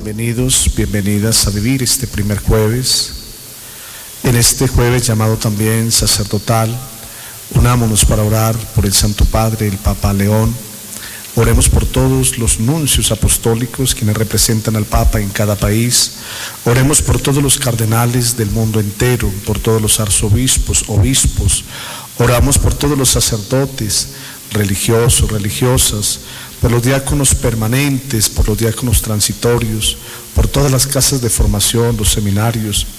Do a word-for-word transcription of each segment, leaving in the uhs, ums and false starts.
Bienvenidos, bienvenidas a vivir este primer jueves. En este jueves llamado también sacerdotal, unámonos para orar por el Santo Padre, el Papa León. Oremos por todos los nuncios apostólicos quienes representan al Papa en cada país. Oremos por todos los cardenales del mundo entero, por todos los arzobispos, obispos. Oramos por todos los sacerdotes, religiosos, religiosas, por los diáconos permanentes, por los diáconos transitorios, por todas las casas de formación, los seminarios.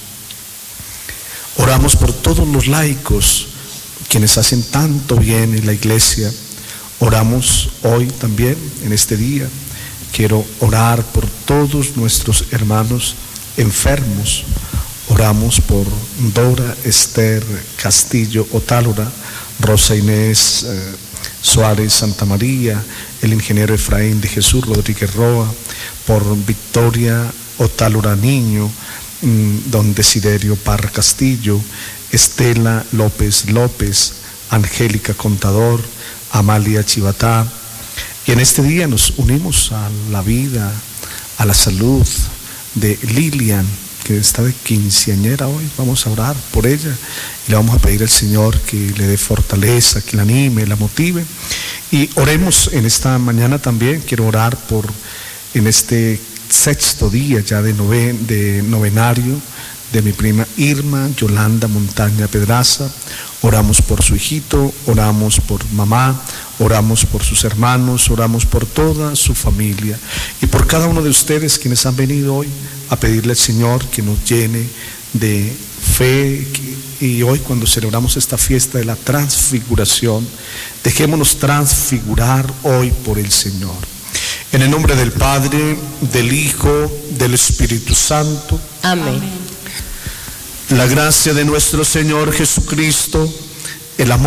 Oramos por todos los laicos, quienes hacen tanto bien en la iglesia. Oramos hoy también, en este día, quiero orar por todos nuestros hermanos enfermos. Oramos por Dora Esther Castillo Otálora, Rosa Inés eh, Suárez Santa María, el ingeniero Efraín de Jesús Rodríguez Roa, por Victoria Otálora Niño, don Desiderio Parra Castillo, Estela López López, Angélica Contador, Amalia Chivatá. Y en este día nos unimos a la vida, a la salud de Lilian, que está de quinceañera hoy. Vamos a orar por ella y le vamos a pedir al Señor que le dé fortaleza, que la anime, la motive. Y oremos en esta mañana también. Quiero orar por, en este sexto día ya de, noven, de novenario de mi prima Irma Yolanda Montaña Pedraza. Oramos por su hijito, oramos por mamá, oramos por sus hermanos, oramos por toda su familia y por cada uno de ustedes quienes han venido hoy a pedirle al Señor que nos llene de fe. Y hoy, cuando celebramos esta fiesta de la transfiguración, dejémonos transfigurar hoy por el Señor. En el nombre del Padre, del Hijo, del Espíritu Santo. Amén. La gracia de nuestro Señor Jesucristo, el amor